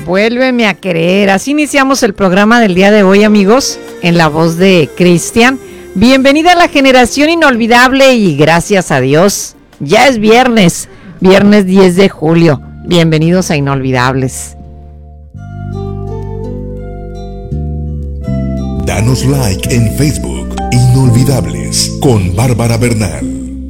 Vuélveme a querer. Así iniciamos el programa del día de hoy, amigos, en la voz de Cristian. Bienvenida a la generación inolvidable y gracias a Dios, ya es viernes 10 de julio. Bienvenidos a Inolvidables. Danos like en Facebook, Inolvidables, con Bárbara Bernal.